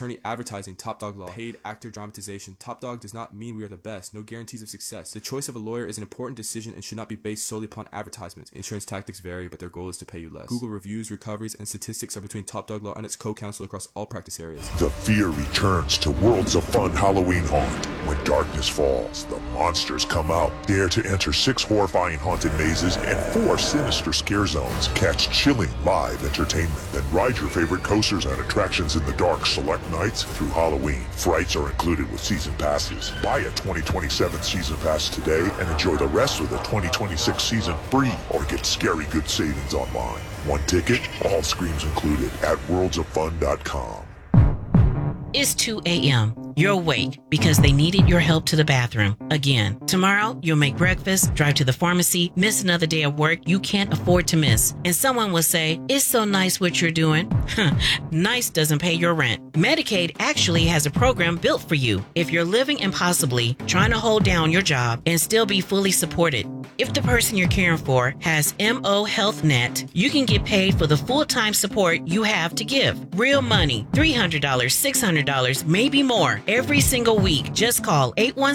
attorney advertising, Top Dog Law. Paid actor dramatization. Top Dog does not mean we are the best. No guarantees of success. The choice of a lawyer is an important decision and should not be based solely upon advertisements. Insurance tactics vary, but their goal is to pay you less. Google reviews, recoveries, and statistics are between Top Dog Law and its co-counsel across all practice areas. The fear returns to Worlds of Fun Halloween Haunt. When darkness falls, the monsters come out. Dare to enter 6 horrifying haunted mazes and 4 sinister scare zones. Catch chilling live entertainment. Then ride your favorite coasters and attractions in the dark select nights through Halloween. Frights are included with season passes. Buy a 2027 season pass today and enjoy the rest of the 2026 season free, or get scary good savings online. 1 ticket, all screams included at worldsoffun.com. It's 2 a.m. You're awake because they needed your help to the bathroom. Again, tomorrow you'll make breakfast, drive to the pharmacy, miss another day of work you can't afford to miss. And someone will say, it's so nice what you're doing. Nice doesn't pay your rent. Medicaid actually has a program built for you if you're living impossibly, trying to hold down your job and still be fully supported. If the person you're caring for has MO Health Net, you can get paid for the full-time support you have to give. Real money, $300, $600, maybe more. Every single week, just call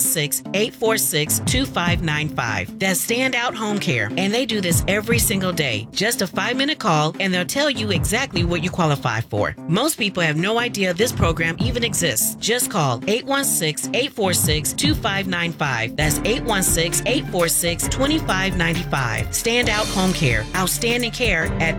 816-846-2595. That's Standout Home Care, and they do this every single day. Just a 5-minute call, and they'll tell you exactly what you qualify for. Most people have no idea this program even exists. Just call 816-846-2595. That's 816-846-2595. Standout Home Care. Outstanding care at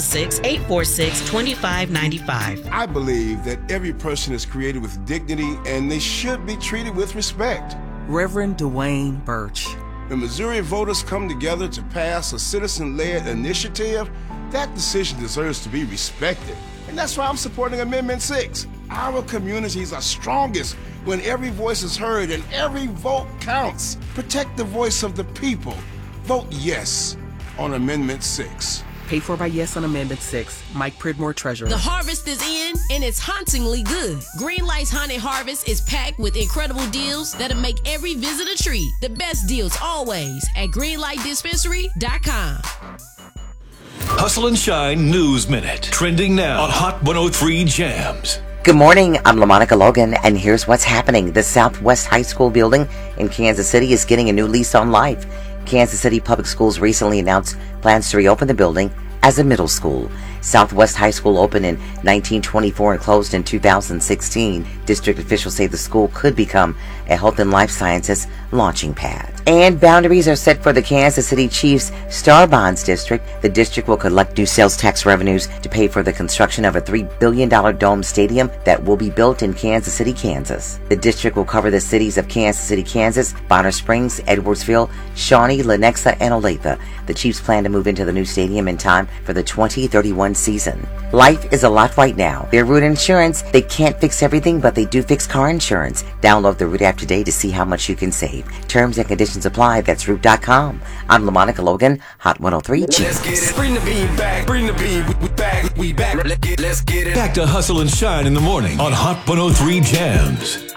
816-846-2595. I believe that every person is created with dignity and they should be treated with respect. Reverend Dwayne Birch. When Missouri voters come together to pass a citizen-led initiative, that decision deserves to be respected. And that's why I'm supporting Amendment 6. Our communities are strongest when every voice is heard and every vote counts. Protect the voice of the people. Vote yes on Amendment 6. Paid for by Yes on Amendment 6. Mike Pridmore, Treasurer. The harvest is in, and it's hauntingly good. Greenlight's Haunted Harvest is packed with incredible deals that'll make every visit a treat. The best deals always at greenlightdispensary.com. Hustle and Shine News Minute. Trending now on Hot 103 Jams. Good morning, I'm LaMonica Logan, and here's what's happening. The Southwest High School building in Kansas City is getting a new lease on life. Kansas City Public Schools recently announced plans to reopen the building as a middle school. Southwest High School opened in 1924 and closed in 2016. District officials say the school could become a health and life sciences launching pad. And boundaries are set for the Kansas City Chiefs Star Bonds District. The district will collect new sales tax revenues to pay for the construction of a $3 billion dome stadium that will be built in Kansas City, Kansas. The district will cover the cities of Kansas City, Kansas, Bonner Springs, Edwardsville, Shawnee, Lenexa, and Olathe. The Chiefs plan to move into the new stadium in time for the 2031 season. Life is a lot right now. They're Root Insurance. They can't fix everything, but they do fix car insurance. Download the Root app today to see how much you can save. Terms and conditions apply. That's Root.com. I'm LaMonica Logan, Hot 103 Jams. Let's get it. Bring the beat back. Bring the beat. We back. Let's get it. Back to Hustle and Shine in the morning on Hot 103 Jams.